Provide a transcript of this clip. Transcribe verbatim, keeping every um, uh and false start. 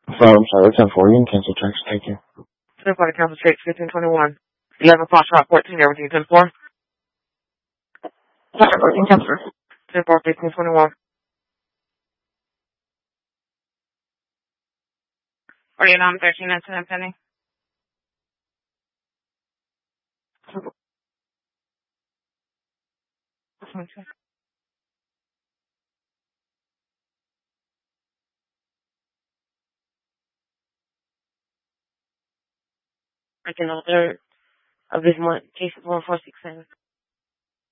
So, I'm sorry, ten four. You can cancel checks. Thank you. ten four to cancel checks, fifteen twenty-one. eleven Foxtrot fourteen, everything ten four. Sorry, fourteen, ten four. ten four, fifteen twenty-one. forty-nine, thirteen, incident pending. I can know third of this month, case one four six seven.